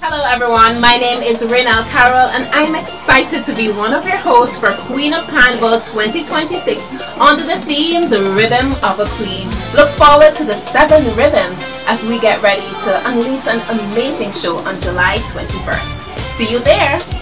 Hello everyone, my name is Renal Carroll and I'm excited to be one of your hosts for Queen of Carnival 2026 under the theme, The Rhythm of a Queen. Look forward to the 7 rhythms as we get ready to unleash an amazing show on July 21st. See you there!